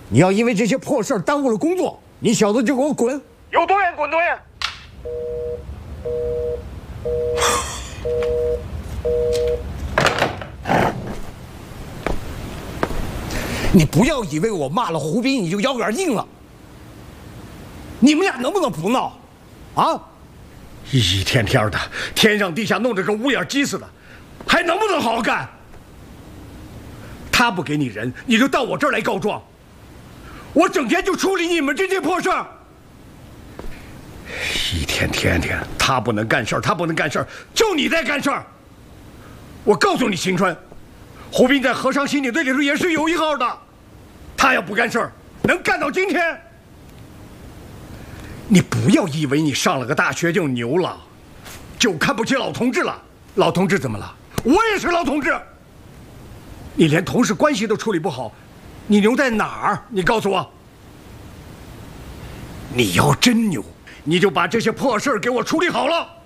你要因为这些破事儿耽误了工作，你小子就给我滚！ 有多远滚多远。 你不要以为我骂了胡斌你就腰杆硬了。你们俩能不能不闹？啊！ 一天天的，天上地下弄得跟乌眼鸡似的，还能不能好好干？他不给你人，你就到我这儿来告状。我整天就处理你们这些破事儿。一天天的，他不能干事儿，他不能干事儿，就你在干事儿。我告诉你，秦川，胡斌在和尚心理队里头也是有一号的，他要不干事儿，能干到今天。你不要以为你上了个大学就牛了，就看不起老同志了。老同志怎么了？我也是老同志。你连同事关系都处理不好，你牛在哪儿？你告诉我。你要真牛，你就把这些破事儿给我处理好了。